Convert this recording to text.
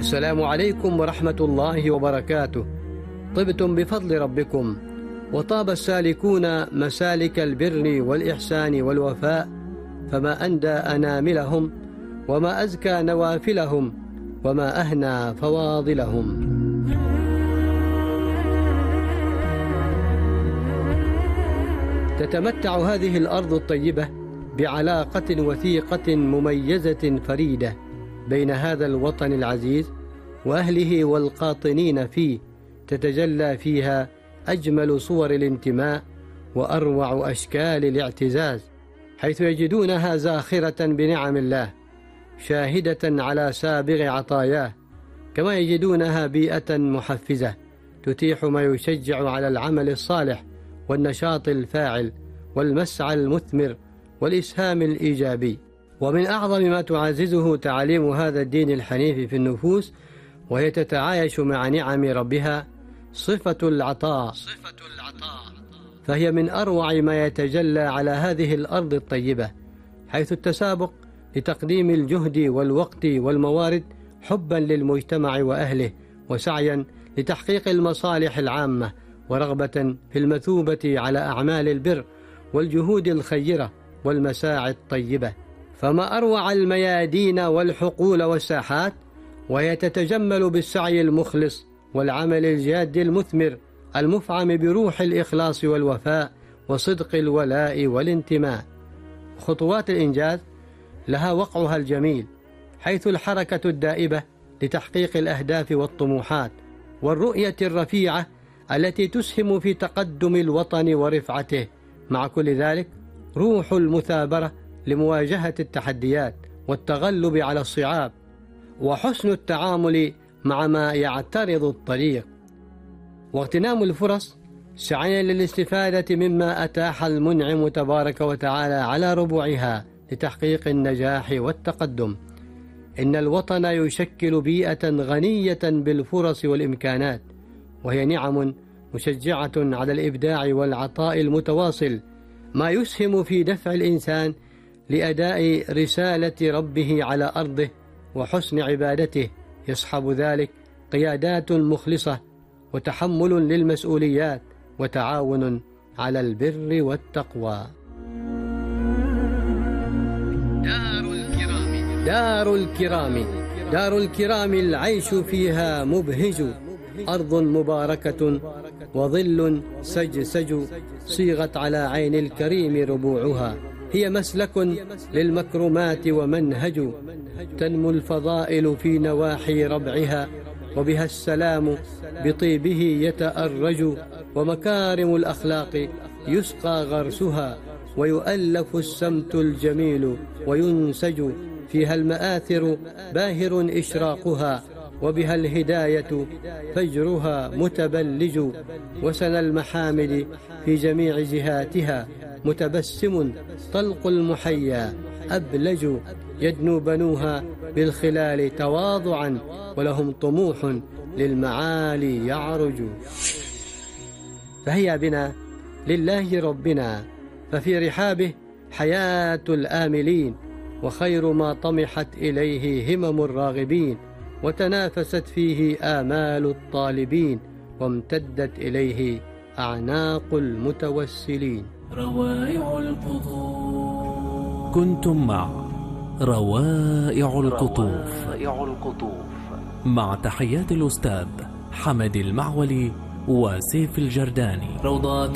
السلام عليكم ورحمة الله وبركاته. طبتم بفضل ربكم، وطاب السالكون مسالك البر والإحسان والوفاء، فما أندى أناملهم، وما أزكى نوافلهم، وما أهنى فواضلهم. تتمتع هذه الأرض الطيبة بعلاقة وثيقة مميزة فريدة بين هذا الوطن العزيز وأهله والقاطنين فيه، تتجلى فيها أجمل صور الانتماء وأروع أشكال الاعتزاز، حيث يجدونها زاخرة بنعم الله، شاهدة على سابغ عطاياه، كما يجدونها بيئة محفزة تتيح ما يشجع على العمل الصالح والنشاط الفاعل والمسعى المثمر والإسهام الإيجابي. ومن أعظم ما تعززه تعاليم هذا الدين الحنيف في النفوس وهي تتعايش مع نعم ربها صفة العطاء، فهي من أروع ما يتجلى على هذه الأرض الطيبة، حيث التسابق لتقديم الجهد والوقت والموارد حبا للمجتمع وأهله، وسعيا لتحقيق المصالح العامة، ورغبة في المثوبة على أعمال البر والجهود الخيرة والمساعي الطيبة. فما أروع الميادين والحقول والساحات وهي تتجمل بالسعي المخلص والعمل الجاد المثمر المفعم بروح الإخلاص والوفاء وصدق الولاء والانتماء. خطوات الإنجاز لها وقعها الجميل، حيث الحركة الدائبة لتحقيق الأهداف والطموحات والرؤية الرفيعة التي تسهم في تقدم الوطن ورفعته، مع كل ذلك روح المثابرة لمواجهة التحديات والتغلب على الصعاب، وحسن التعامل مع ما يعترض الطريق، واغتنام الفرص سعيا للاستفادة مما أتاح المنعم تبارك وتعالى على ربوعها لتحقيق النجاح والتقدم. إن الوطن يشكل بيئة غنية بالفرص والإمكانات، وهي نعم مشجعة على الإبداع والعطاء المتواصل، ما يسهم في دفع الإنسان لأداء رسالة ربه على أرضه وحسن عبادته، يصحب ذلك قيادات مخلصة وتحمل للمسؤوليات وتعاون على البر والتقوى. دار الكرام العيش فيها مبهج، أرض مباركة وظل سجسج، صيغت على عين الكريم ربوعها، هي مسلك للمكرمات ومنهج، تنمو الفضائل في نواحي ربعها، وبها السلام بطيبه يتأرج، ومكارم الأخلاق يسقى غرسها، ويؤلف السمت الجميل وينسج، فيها المآثر باهر إشراقها، وبها الهداية فجرها متبلج، وسن المحامد في جميع جهاتها، متبسم طلق المحيا أبلج، يدنو بنوها بالخلال تواضعا، ولهم طموح للمعالي يعرج. فهيا بنا لله ربنا، ففي رحابه حياة الآملين، وخير ما طمحت إليه همم الراغبين، وتنافست فيه آمال الطالبين، وامتدت إليه أعناق المتوسلين. روائع القطوف. كنتم مع روائع القطوف مع تحيات الأستاذ حمد المعولي وسيف الجرداني.